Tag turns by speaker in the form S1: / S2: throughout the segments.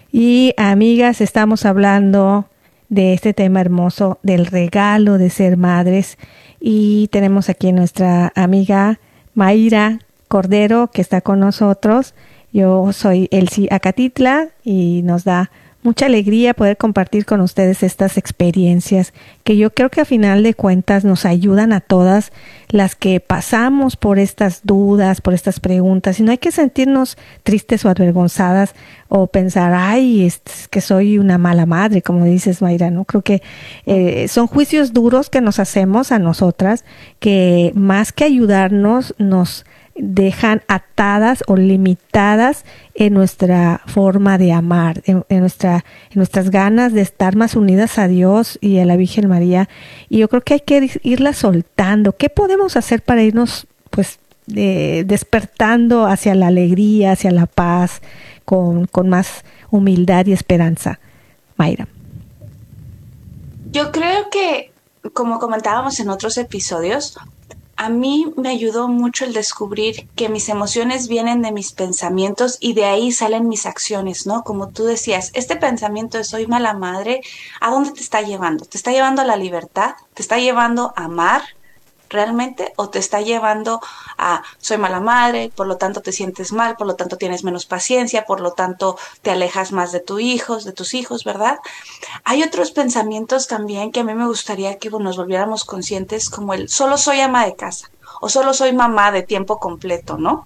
S1: Y amigas, estamos hablando de este tema hermoso del regalo de ser madres. Y tenemos aquí a nuestra amiga Mayra Cordero que está con nosotros. Yo soy Elsie Acatitla y nos da mucha alegría poder compartir con ustedes estas experiencias que yo creo que a final de cuentas nos ayudan a todas las que pasamos por estas dudas, por estas preguntas, y no hay que sentirnos tristes o avergonzadas o pensar, ay, es que soy una mala madre, como dices, Mayra, ¿no? Creo que son juicios duros que nos hacemos a nosotras, que más que ayudarnos, nos dejan atadas o limitadas en nuestra forma de amar, en nuestras ganas de estar más unidas a Dios y a la Virgen María. Y yo creo que hay que irla soltando. ¿Qué podemos hacer para irnos, pues, despertando hacia la alegría, hacia la paz, con más humildad y esperanza? Mayra.
S2: Yo creo que, como comentábamos en otros episodios, a mí me ayudó mucho el descubrir que mis emociones vienen de mis pensamientos y de ahí salen mis acciones, ¿no? Como tú decías, este pensamiento de soy mala madre, ¿a dónde te está llevando? ¿Te está llevando a la libertad? ¿Te está llevando a amar realmente? ¿O te está llevando a soy mala madre, por lo tanto te sientes mal, por lo tanto tienes menos paciencia, por lo tanto te alejas más de tus hijos, ¿verdad? Hay otros pensamientos también que a mí me gustaría que nos volviéramos conscientes, como el solo soy ama de casa o solo soy mamá de tiempo completo, ¿no?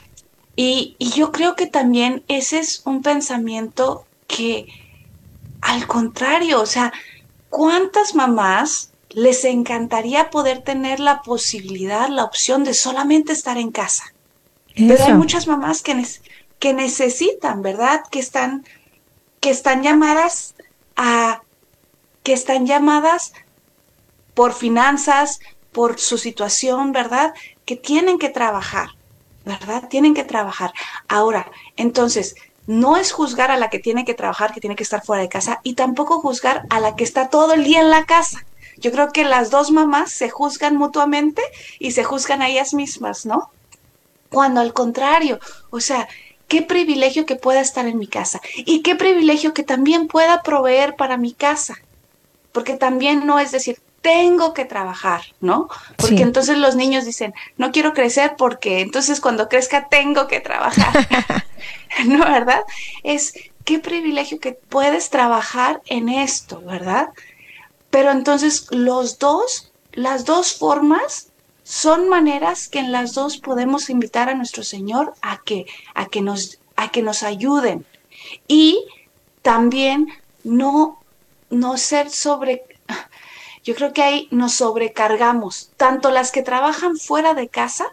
S2: Y yo creo que también ese es un pensamiento que, al contrario, o sea, ¿cuántas mamás les encantaría poder tener la posibilidad, la opción de solamente estar en casa? Pero hay
S1: Eso.
S2: muchas mamás que necesitan, ¿verdad? Que están llamadas a, que están llamadas por finanzas, por su situación, ¿verdad? Que tienen que trabajar, ¿verdad? Tienen que trabajar. Ahora, entonces, no es juzgar a la que tiene que trabajar, que tiene que estar fuera de casa, y tampoco juzgar a la que está todo el día en la casa. Yo creo que las dos mamás se juzgan mutuamente y se juzgan a ellas mismas, ¿no? Cuando al contrario, o sea, qué privilegio que pueda estar en mi casa y qué privilegio que también pueda proveer para mi casa, porque también no es decir, tengo que trabajar, ¿no? Porque
S1: Sí.
S2: entonces los niños dicen, no quiero crecer porque entonces cuando crezca tengo que trabajar, ¿no? ¿Verdad? Es qué privilegio que puedes trabajar en esto, ¿verdad? Pero entonces las dos formas son maneras que en las dos podemos invitar a nuestro Señor a que nos ayuden. Y también no, no ser sobre, yo creo que ahí nos sobrecargamos, tanto las que trabajan fuera de casa